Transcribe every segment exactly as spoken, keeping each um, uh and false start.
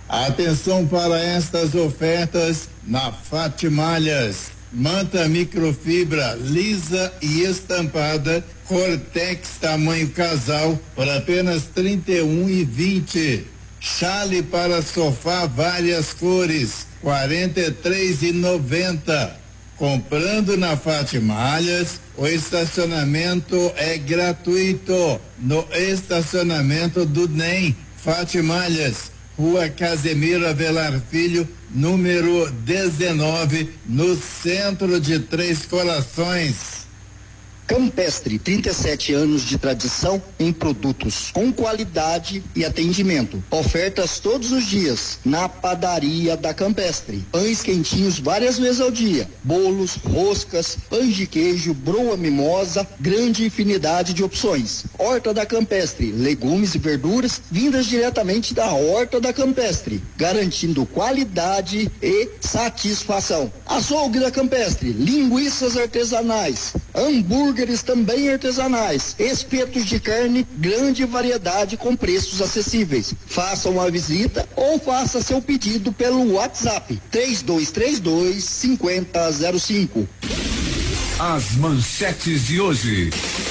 Atenção para estas ofertas na Fatimalhas. Manta microfibra lisa e estampada Cortex tamanho casal por apenas trinta e um e vinte. Chale para sofá várias cores quarenta e três e noventa. Comprando na Fatimalhas, o estacionamento é gratuito no estacionamento do N E M. Fatimalhas, Rua Casemiro Avelar Filho, número dezenove, no centro de Três Corações. Campestre, trinta e sete anos de tradição em produtos com qualidade e atendimento. Ofertas todos os dias na padaria da Campestre. Pães quentinhos várias vezes ao dia. Bolos, roscas, pães de queijo, broa mimosa, grande infinidade de opções. Horta da Campestre, legumes e verduras vindas diretamente da Horta da Campestre, garantindo qualidade e satisfação. Açougue da Campestre, linguiças artesanais, hambúrguer também artesanais, espetos de carne, grande variedade com preços acessíveis. Faça uma visita ou faça seu pedido pelo WhatsApp três dois três dois, cinco zero zero cinco. As manchetes de hoje.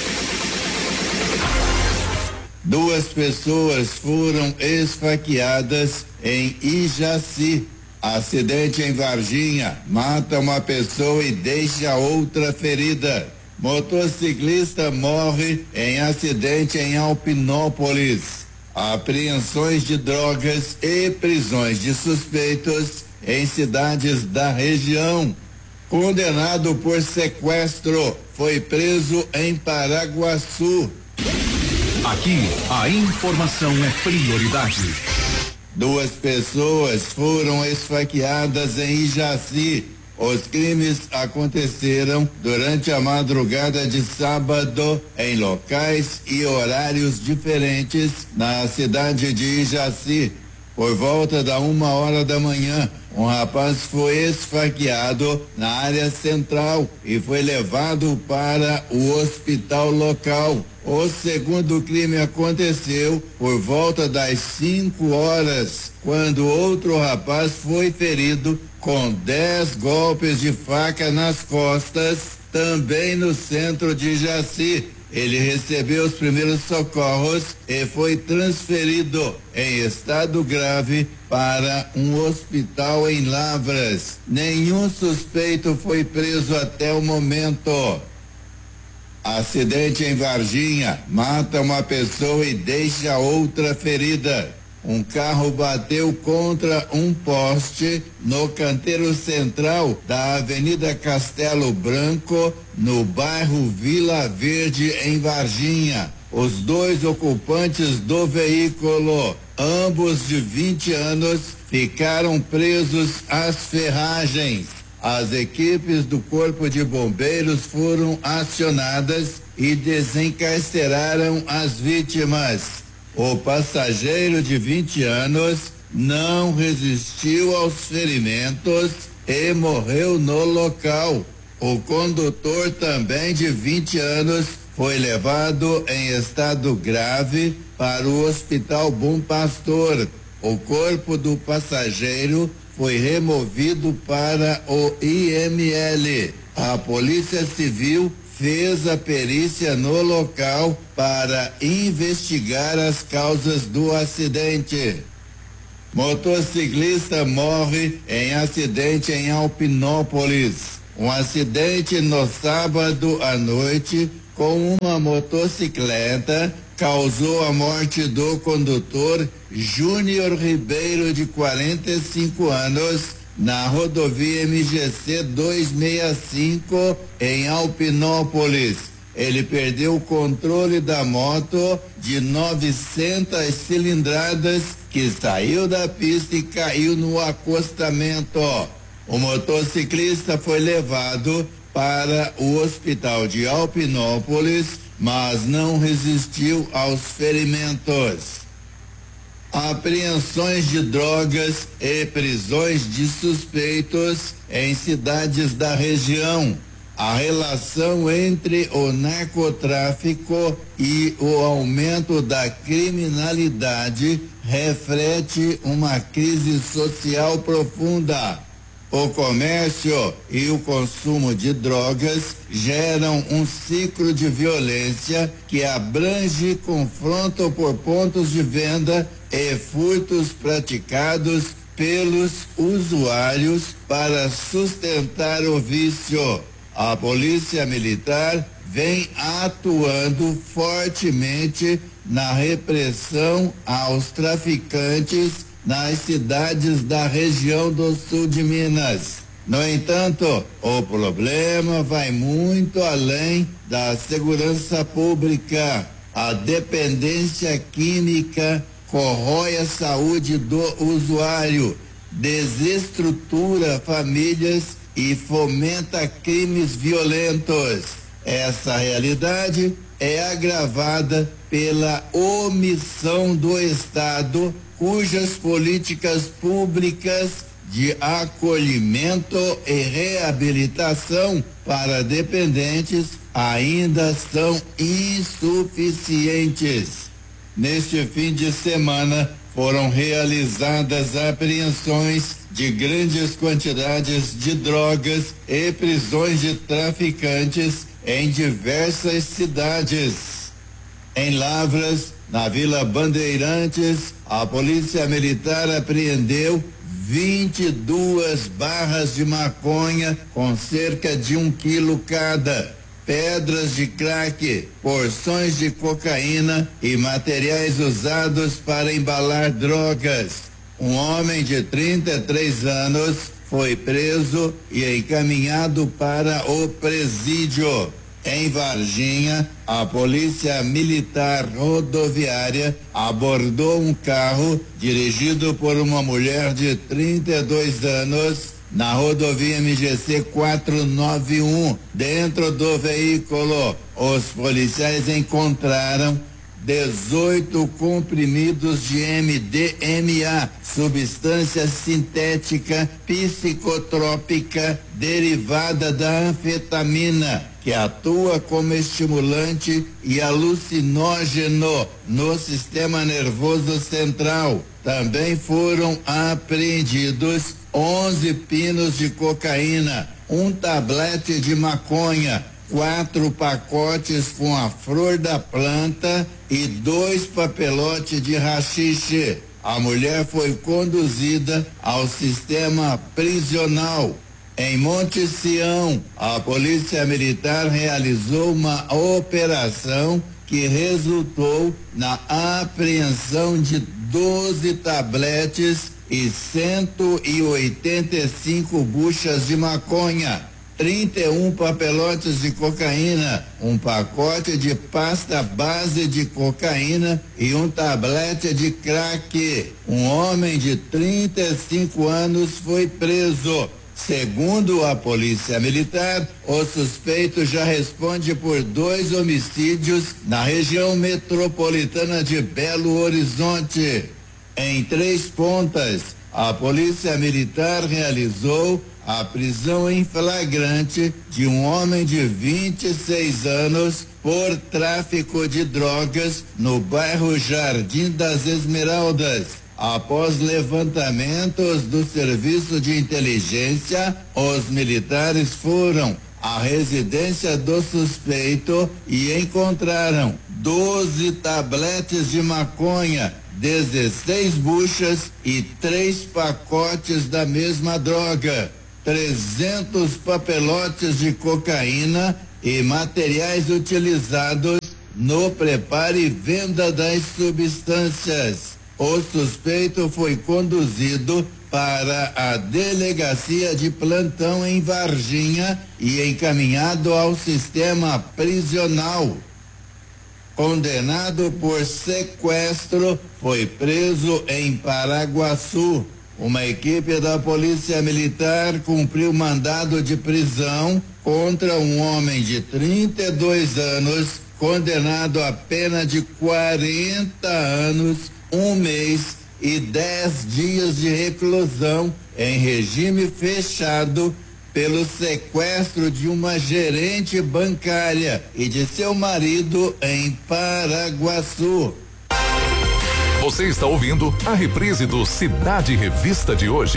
Duas pessoas foram esfaqueadas em Ijaci. Acidente em Varginha, mata uma pessoa e deixa outra ferida. Motociclista morre em acidente em Alpinópolis. Apreensões de drogas e prisões de suspeitos em cidades da região. Condenado por sequestro, foi preso em Paraguaçu. Aqui, a informação é prioridade. Duas pessoas foram esfaqueadas em Ijaci. Os crimes aconteceram durante a madrugada de sábado em locais e horários diferentes na cidade de Ijaci. Por volta da uma hora da manhã, um rapaz foi esfaqueado na área central e foi levado para o hospital local. O segundo crime aconteceu por volta das cinco horas, quando outro rapaz foi ferido com dez golpes de faca nas costas, também no centro de Jaci. Ele recebeu os primeiros socorros e foi transferido em estado grave para um hospital em Lavras. Nenhum suspeito foi preso até o momento. Acidente em Varginha, mata uma pessoa e deixa outra ferida. Um carro bateu contra um poste no canteiro central da Avenida Castelo Branco, no bairro Vila Verde, em Varginha. Os dois ocupantes do veículo, ambos de vinte anos, ficaram presos às ferragens. As equipes do Corpo de Bombeiros foram acionadas e desencarceraram as vítimas. O passageiro de vinte anos não resistiu aos ferimentos e morreu no local. O condutor, também de vinte anos, foi levado em estado grave para o Hospital Bom Pastor. O corpo do passageiro foi removido para o I M L. A Polícia Civil fez a perícia no local para investigar as causas do acidente. Motociclista morre em acidente em Alpinópolis. Um acidente no sábado à noite com uma motocicleta causou a morte do condutor Júnior Ribeiro, de quarenta e cinco anos, na rodovia M G C duzentos e sessenta e cinco, em Alpinópolis. Ele perdeu o controle da moto de novecentas cilindradas que saiu da pista e caiu no acostamento. O motociclista foi levado para o hospital de Alpinópolis, mas não resistiu aos ferimentos. Apreensões de drogas e prisões de suspeitos em cidades da região. a relação entre o narcotráfico e o aumento da criminalidade reflete uma crise social profunda. O comércio e o consumo de drogas geram um ciclo de violência que abrange confronto por pontos de venda e furtos praticados pelos usuários para sustentar o vício. A Polícia Militar vem atuando fortemente na repressão aos traficantes nas cidades da região do sul de Minas. No entanto, o problema vai muito além da segurança pública. A dependência química corrói a saúde do usuário, desestrutura famílias e fomenta crimes violentos. Essa realidade é agravada pela omissão do Estado, cujas políticas públicas de acolhimento e reabilitação para dependentes ainda são insuficientes. Neste fim de semana foram realizadas apreensões de grandes quantidades de drogas e prisões de traficantes em diversas cidades. Em Lavras, na Vila Bandeirantes, a Polícia Militar apreendeu vinte e duas barras de maconha com cerca de um quilo cada, pedras de crack, porções de cocaína e materiais usados para embalar drogas. Um homem de trinta e três anos foi preso e encaminhado para o presídio. Em Varginha, a Polícia Militar Rodoviária abordou um carro dirigido por uma mulher de trinta e dois anos na rodovia M G C quatrocentos e noventa e um. Dentro do veículo, os policiais encontraram dezoito comprimidos de M D M A, substância sintética psicotrópica derivada da anfetamina, que atua como estimulante e alucinógeno no sistema nervoso central. Também foram apreendidos onze pinos de cocaína, um tablete de maconha, quatro pacotes com a flor da planta e dois papelotes de haxixe. A mulher foi conduzida ao sistema prisional. Em Monte Sião, a Polícia Militar realizou uma operação que resultou na apreensão de doze tabletes e cento e oitenta e cinco buchas de maconha, trinta e um papelotes de cocaína, um pacote de pasta base de cocaína e um tablete de crack. Um homem de trinta e cinco anos foi preso. Segundo a Polícia Militar, o suspeito já responde por dois homicídios na região metropolitana de Belo Horizonte. Em Três Pontas, a Polícia Militar realizou a prisão em flagrante de um homem de vinte e seis anos por tráfico de drogas no bairro Jardim das Esmeraldas. Após levantamentos do Serviço de Inteligência, os militares foram à residência do suspeito e encontraram doze tabletes de maconha, dezesseis buchas e três pacotes da mesma droga, trezentos papelotes de cocaína e materiais utilizados no preparo e venda das substâncias. O suspeito foi conduzido para a delegacia de plantão em Varginha e encaminhado ao sistema prisional. Condenado por sequestro, foi preso em Paraguaçu. Uma equipe da Polícia Militar cumpriu mandado de prisão contra um homem de trinta e dois anos, condenado a pena de quarenta anos, um mês e dez dias de reclusão em regime fechado pelo sequestro de uma gerente bancária e de seu marido em Paraguaçu. Você está ouvindo a reprise do Cidade Revista de hoje.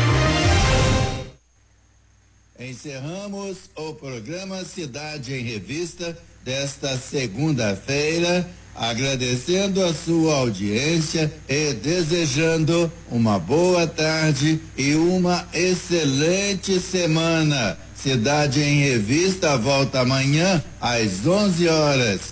Encerramos o programa Cidade em Revista desta segunda-feira, agradecendo a sua audiência e desejando uma boa tarde e uma excelente semana. Cidade em Revista volta amanhã às onze horas.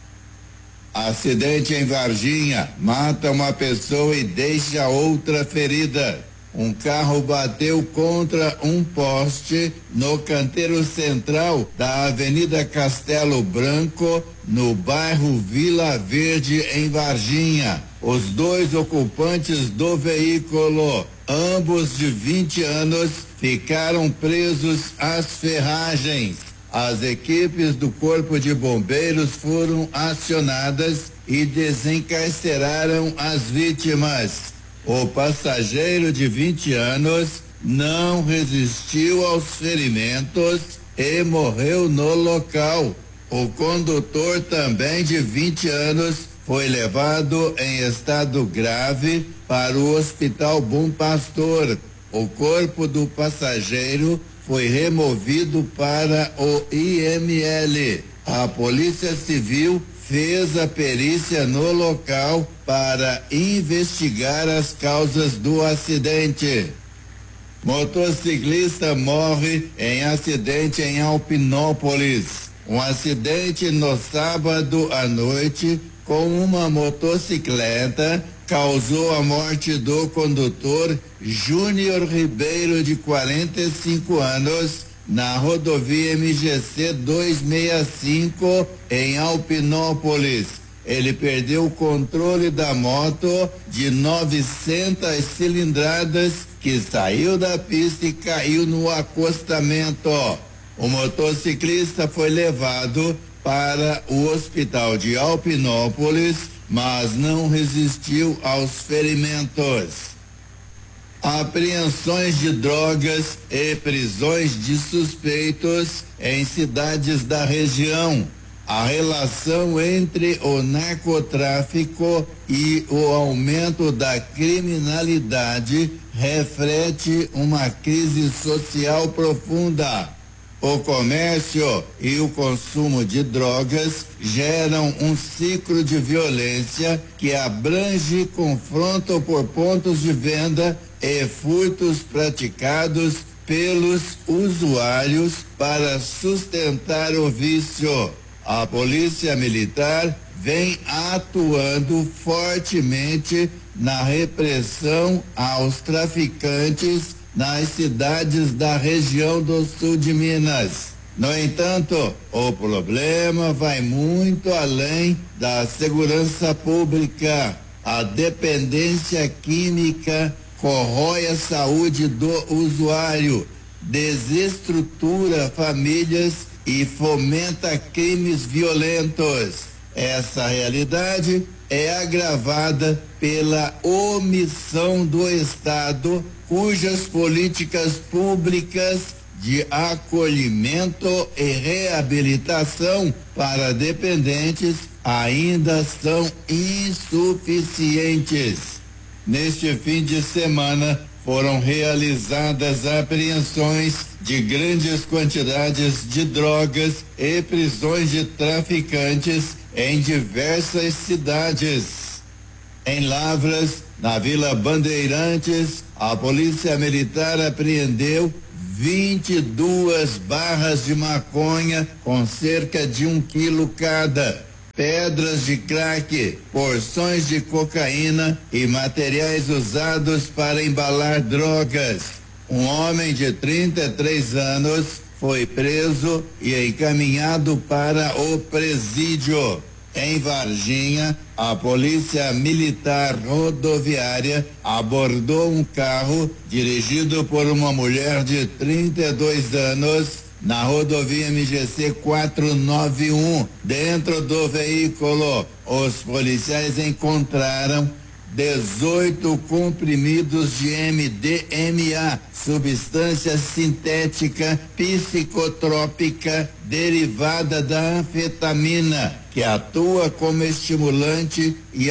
Acidente em Varginha, mata uma pessoa e deixa outra ferida. Um carro bateu contra um poste no canteiro central da Avenida Castelo Branco, no bairro Vila Verde, em Varginha. Os dois ocupantes do veículo, ambos de vinte anos, ficaram presos às ferragens. As equipes do Corpo de Bombeiros foram acionadas e desencarceraram as vítimas. O passageiro de vinte anos não resistiu aos ferimentos e morreu no local. O condutor, também de vinte anos, foi levado em estado grave para o Hospital Bom Pastor. O corpo do passageiro foi removido para o I M L. A Polícia Civil fez a perícia no local para investigar as causas do acidente. Motociclista morre em acidente em Alpinópolis. Um acidente no sábado à noite com uma motocicleta causou a morte do condutor Júnior Ribeiro, de quarenta e cinco anos, na rodovia M G C duzentos e sessenta e cinco, em Alpinópolis. Ele perdeu o controle da moto de novecentas cilindradas que saiu da pista e caiu no acostamento. O motociclista foi levado para o hospital de Alpinópolis, mas não resistiu aos ferimentos. Apreensões de drogas e prisões de suspeitos em cidades da região. A relação entre o narcotráfico e o aumento da criminalidade reflete uma crise social profunda. O comércio e o consumo de drogas geram um ciclo de violência que abrange confronto por pontos de venda e furtos praticados pelos usuários para sustentar o vício. A Polícia Militar vem atuando fortemente na repressão aos traficantes nas cidades da região do sul de Minas. No entanto, o problema vai muito além da segurança pública. A dependência química corrói a saúde do usuário, desestrutura famílias e fomenta crimes violentos. Essa realidade é agravada pela omissão do Estado, cujas políticas públicas de acolhimento e reabilitação para dependentes ainda são insuficientes. Neste fim de semana, foram realizadas apreensões de grandes quantidades de drogas e prisões de traficantes em diversas cidades. Em Lavras, na Vila Bandeirantes, a Polícia Militar apreendeu vinte e duas barras de maconha com cerca de um quilo cada, pedras de crack, porções de cocaína e materiais usados para embalar drogas. Um homem de trinta e três anos foi preso e encaminhado para o presídio. Em Varginha, a Polícia Militar Rodoviária abordou um carro dirigido por uma mulher de trinta e dois anos na rodovia M G C quatrocentos e noventa e um. Dentro do veículo, os policiais encontraram dezoito comprimidos de M D M A, substância sintética psicotrópica derivada da anfetamina, que atua como estimulante e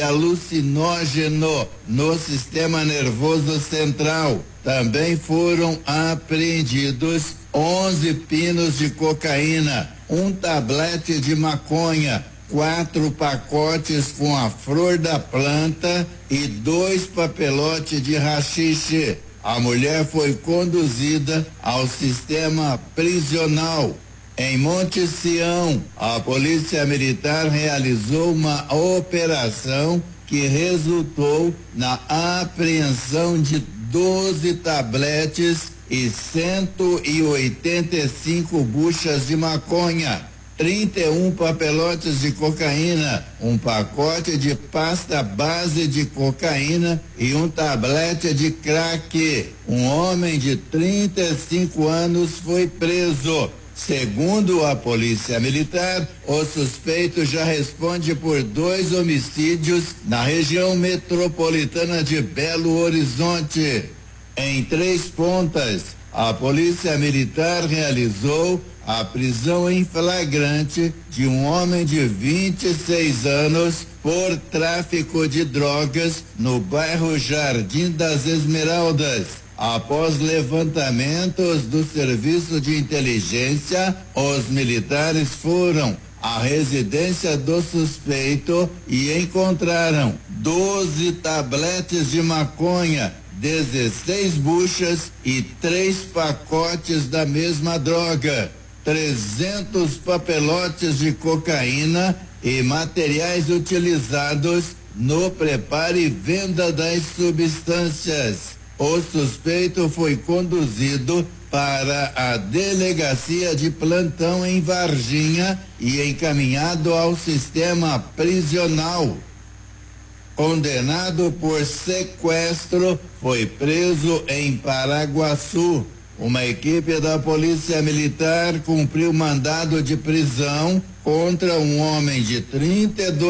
alucinógeno no sistema nervoso central. Também foram apreendidos onze pinos de cocaína, um tablete de maconha, quatro pacotes com a flor da planta e dois papelotes de haxixe. A mulher foi conduzida ao sistema prisional. Em Monte Sião, a Polícia Militar realizou uma operação que resultou na apreensão de doze tabletes e cento e oitenta e cinco buchas de maconha, trinta e um papelotes de cocaína, um pacote de pasta base de cocaína e um tablete de crack. Um homem de trinta e cinco anos foi preso. Segundo a Polícia Militar, o suspeito já responde por dois homicídios na região metropolitana de Belo Horizonte. Em Três Pontas, a Polícia Militar realizou a prisão em flagrante de um homem de vinte e seis anos por tráfico de drogas no bairro Jardim das Esmeraldas. Após levantamentos do Serviço de Inteligência, os militares foram à residência do suspeito e encontraram doze tabletes de maconha, dezesseis buchas e três pacotes da mesma droga, trezentos papelotes de cocaína e materiais utilizados no preparo e venda das substâncias. O suspeito foi conduzido para a delegacia de plantão em Varginha e encaminhado ao sistema prisional. Condenado por sequestro, foi preso em Paraguaçu. Uma equipe da Polícia Militar cumpriu mandado de prisão contra um homem de trinta e dois